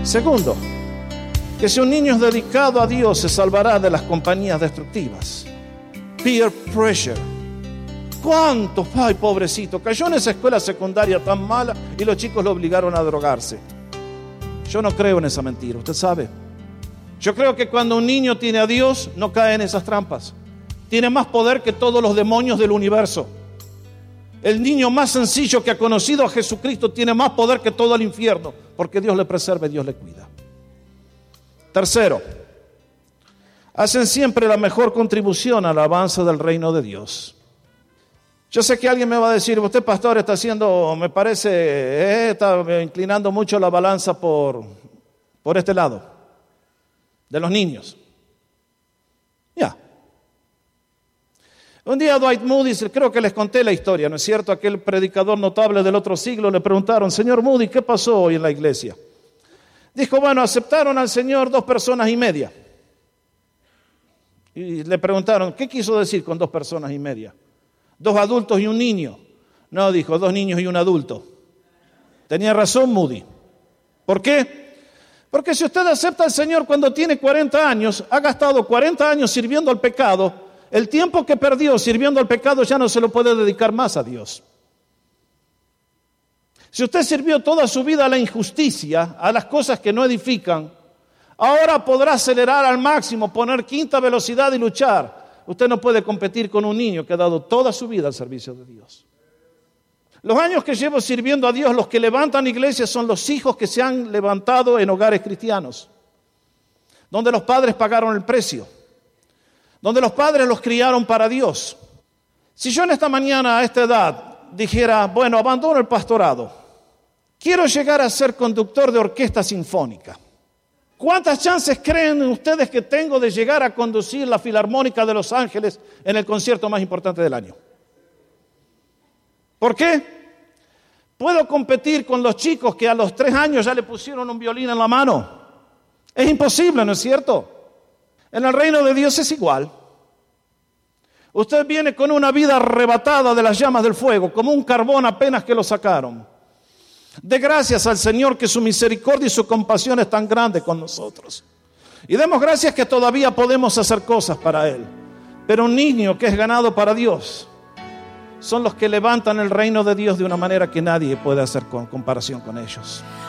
Segundo, que si un niño es dedicado a Dios, se salvará de las compañías destructivas. Peer pressure. ¿Cuántos? Ay, pobrecito, cayó en esa escuela secundaria tan mala y los chicos lo obligaron a drogarse. Yo no creo en esa mentira, usted sabe. Yo creo que cuando un niño tiene a Dios, no cae en esas trampas. Tiene más poder que todos los demonios del universo. El niño más sencillo que ha conocido a Jesucristo tiene más poder que todo el infierno, porque Dios le preserva y Dios le cuida. Tercero, hacen siempre la mejor contribución al avance del reino de Dios. Yo sé que alguien me va a decir, usted pastor está haciendo, me parece, está inclinando mucho la balanza por este lado, de los niños. Ya. Un día Dwight Moody, creo que les conté la historia, ¿no es cierto? Aquel predicador notable del otro siglo, le preguntaron, señor Moody, ¿qué pasó hoy en la iglesia? Dijo, bueno, aceptaron al Señor 2,5 personas. Y le preguntaron, ¿qué quiso decir con 2,5 personas? 2 adultos y un niño. No, dijo, 2 niños y un adulto. Tenía razón Moody. ¿Por qué? Porque si usted acepta al Señor cuando tiene 40 años, ha gastado 40 años sirviendo al pecado, el tiempo que perdió sirviendo al pecado ya no se lo puede dedicar más a Dios. Si usted sirvió toda su vida a la injusticia, a las cosas que no edifican, ahora podrá acelerar al máximo, poner quinta velocidad y luchar. Usted no puede competir con un niño que ha dado toda su vida al servicio de Dios. Los años que llevo sirviendo a Dios, los que levantan iglesias son los hijos que se han levantado en hogares cristianos, donde los padres pagaron el precio, donde los padres los criaron para Dios. Si yo en esta mañana, a esta edad, dijera, bueno, abandono el pastorado, quiero llegar a ser conductor de orquesta sinfónica. ¿Cuántas chances creen ustedes que tengo de llegar a conducir la Filarmónica de Los Ángeles en el concierto más importante del año? ¿Por qué? ¿Puedo competir con los chicos que a los 3 años ya le pusieron un violín en la mano? Es imposible, ¿no es cierto? En el reino de Dios es igual. Usted viene con una vida arrebatada de las llamas del fuego, como un carbón apenas que lo sacaron. Dé gracias al Señor que su misericordia y su compasión es tan grande con nosotros. Y demos gracias que todavía podemos hacer cosas para Él. Pero un niño que es ganado para Dios son los que levantan el reino de Dios de una manera que nadie puede hacer comparación con ellos.